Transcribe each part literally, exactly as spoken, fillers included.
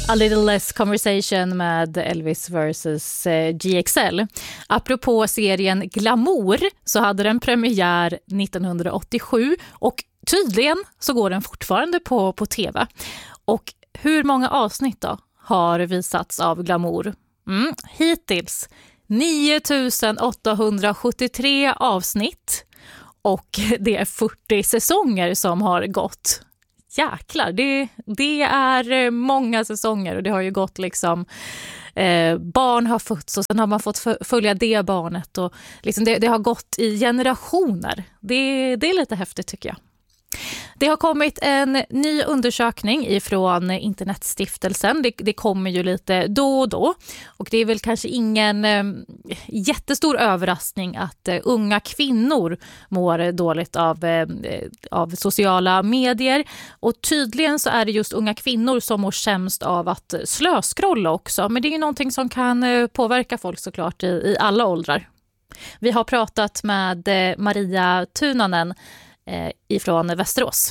A Little Less Conversation med Elvis versus G X L. Apropå serien Glamour så hade den premiär nittonhundraåttiosju och tydligen så går den fortfarande på, på tv. Och hur många avsnitt då har visats av Glamour? Mm, hittills nio tusen åttahundrasjuttiotre avsnitt och det är fyrtio säsonger som har gått. Jäklar, det, det är många säsonger och det har ju gått liksom eh, barn har fötts och sen har man fått följa det barnet och liksom det, det har gått i generationer. Det, det är lite häftigt tycker jag. Det har kommit en ny undersökning ifrån Internetstiftelsen. Det, det kommer ju lite då och då. Och det är väl kanske ingen eh, jättestor överraskning att eh, unga kvinnor mår dåligt av, eh, av sociala medier. Och tydligen så är det just unga kvinnor som mår sämst av att slöskrolla också. Men det är ju någonting som kan eh, påverka folk såklart i, i alla åldrar. Vi har pratat med eh, Maria Tunanen ifrån Västerås.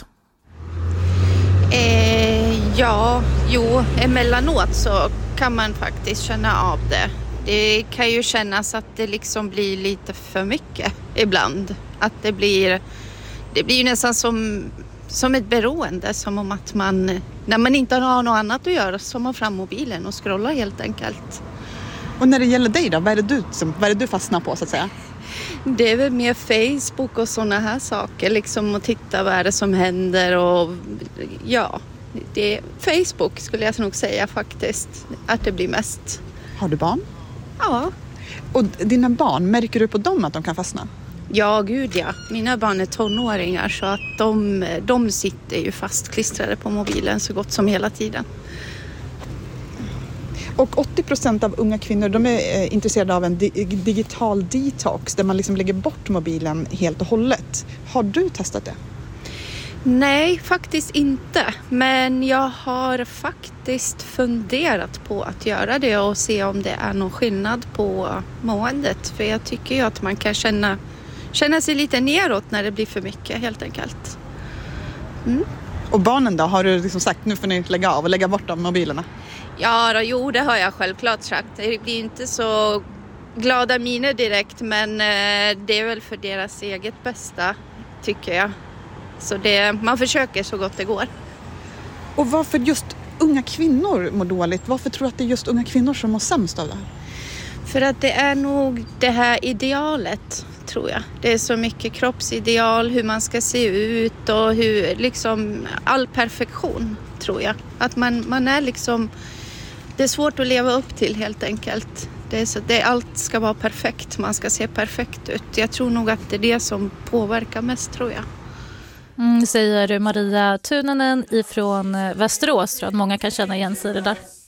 Eh, ja, jo, emellanåt så kan man faktiskt känna av det. Det kan ju kännas att det liksom blir lite för mycket ibland. Att det blir, det blir ju nästan som, som ett beroende, som om att man, när man inte har något annat att göra, så man fram mobilen och scrollar helt enkelt. Och när det gäller dig då, vad är det du, som, vad är det du fastnar på så att säga? Det är väl mer Facebook och såna här saker, liksom att titta vad är det som händer och ja, det är Facebook skulle jag nog säga faktiskt, att det blir mest. Har du barn? Ja. Och dina barn, märker du på dem att de kan fastna? Ja, gud ja. Mina barn är tonåringar så att de, de sitter ju fastklistrade på mobilen så gott som hela tiden. Och åttio procent av unga kvinnor de är eh, intresserade av en di- digital detox där man liksom lägger bort mobilen helt och hållet. Har du testat det? Nej, faktiskt inte. Men jag har faktiskt funderat på att göra det och se om det är någon skillnad på måendet. För jag tycker ju att man kan känna, känna sig lite neråt när det blir för mycket helt enkelt. Mm. Och barnen då? Har du liksom sagt nu får ni lägga av och lägga bort de mobilerna? Ja, då, jo, det har jag självklart sagt. Det blir inte så glada miner direkt, men eh, det är väl för deras eget bästa, tycker jag. Så det, man försöker så gott det går. Och varför just unga kvinnor mår dåligt? Varför tror du att det är just unga kvinnor som mår sämst av det här? För att det är nog det här idealet, tror jag. Det är så mycket kroppsideal, hur man ska se ut och hur, liksom, all perfektion, tror jag. Att man, man är liksom... Det är svårt att leva upp till helt enkelt. Det är så, det, allt ska vara perfekt. Man ska se perfekt ut. Jag tror nog att det är det som påverkar mest, tror jag. Mm, säger Maria Tunanen ifrån Västerås. Tror att många kan känna igen sig i det där.